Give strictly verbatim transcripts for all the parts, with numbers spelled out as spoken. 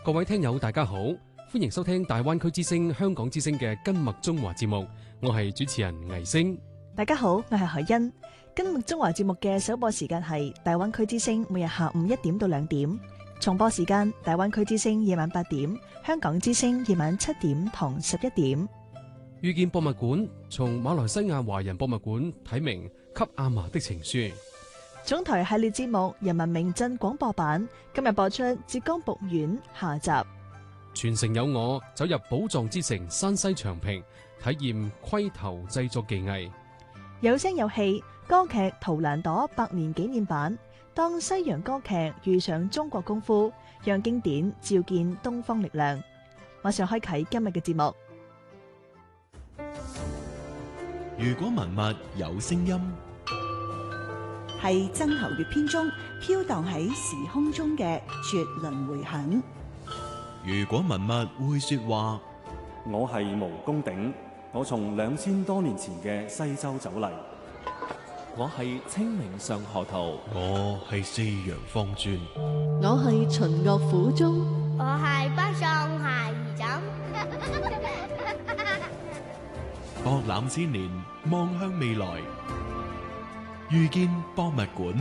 各位聽友大家好，歡迎收聽大灣區之聲香港之聲嘅根脈中華節目，我係主持人倪星。 大家好，我係海欣。根脈中華節目嘅首播時間係大灣區之聲每日下午一點到兩點，重播時間大灣區之聲夜晚八點，香港之聲夜晚七點同十一點。 遇見博物館從馬來西亞華人博物館睇明給阿嫲的情書。 總台系列節目《人民名鎮廣播版》今日播出浙江북縣下集。 全城有我走入寶藏之城山西長平，體驗窺頭製作技藝。 有聲有戲歌劇《圖蘭朵》百年紀念版，當西洋歌劇遇上中國功夫，讓經典照見東方力量。馬上開啟今日嘅節目。 如果文物有聲音， 係曾侯乙篇中飄蕩喺時空中嘅絕倫迴響。 如果文物會說話， 我係毛公鼎，我從兩千多年前嘅西周走嚟。 我係清明上河圖， 我係四陽方尊， 我係秦樂府中， 我係北宋孩兒枕。 博覽千年，望向未來，遇見博物館。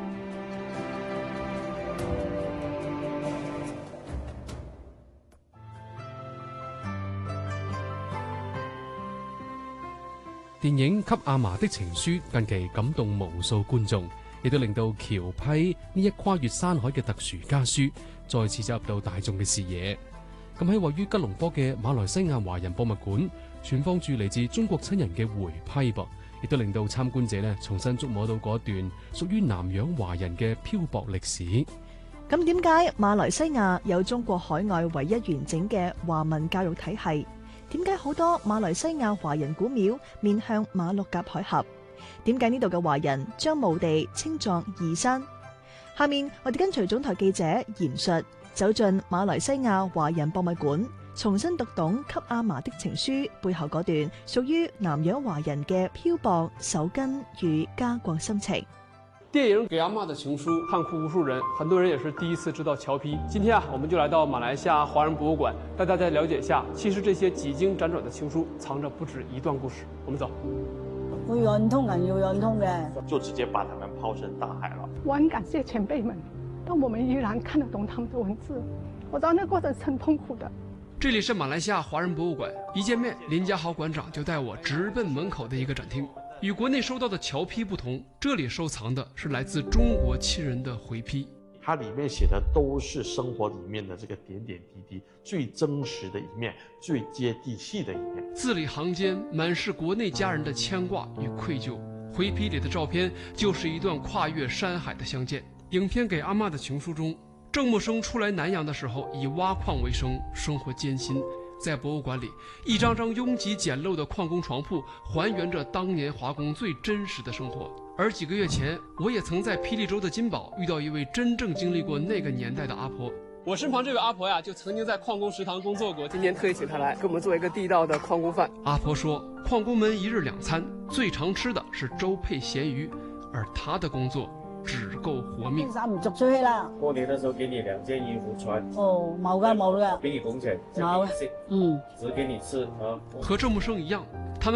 電影《給阿嫲的情書》近期感動無數觀眾，亦都令到僑批呢一跨越山海嘅特殊家書再次走入到大眾嘅視野。咁喺位於吉隆坡嘅馬來西亞華人博物館，存放住嚟自中國親人嘅回批噃，亦都令到參觀者咧重新觸摸到嗰段屬於南洋華人嘅漂泊歷史。 咁點解馬來西亞有中國海外唯一完整嘅華文教育體系？點解好多馬來西亞華人古廟面向馬六甲海峽？點解呢度嘅華人將墓地稱作義山？下面我哋跟隨總台記者嚴述走進馬來西亞華人博物館，重新讀懂給阿嫲的情書背後嗰段屬於南洋華人嘅漂泊、守根與家國心情。 電影《給阿嫲的情書》看哭無數人，很多人也是第一次知道僑批。今天啊，我們就來到馬來西亞華人博物館，帶大家了解一下，其實這些幾經輾轉的情書藏着不止一段故事。我們走。 會貫通人要貫通嘅， 就直接把他們拋身大海了。 我很感謝前輩們，但我們依然看得懂他們的文字。我知道那過程是很痛苦的。 這裡是馬來西亞華人博物館，一見面，林家豪館長就帶我直奔門口的一個展廳。與國內收到的僑批不同，這裡收藏的是來自中國親人的回批。 它裡面寫的都是生活裡面的這個點點滴滴，最真實的一面，最接地氣的一面。 字裡行間滿是國內家人的牽掛與愧疚。回批裡的照片就是一段跨越山海的相見。影片《給阿嫲的情書》中，鄭默生初來南洋的時候以挖礦為生，生活艱辛。在博物館裡，一張張擁擠簡陋的礦工床鋪還原着當年華工最真實的生活。而幾個月前，我也曾在霹靂州的金寶遇到一位真正經歷過那個年代的阿婆。我身旁這位阿婆呀，就曾經在礦工食堂工作過。今天特意請她來給我們做一個地道的礦工飯。阿婆說，礦工們一日兩餐最常吃的是粥配鹹魚，而她的工作只夠活命。 衫唔着出去啦。 過年的時候給你兩件衣服穿。 哦，冇噶冇噶。 給你工錢。 冇。嗯。 只給你吃啊。 和鄭默生一樣。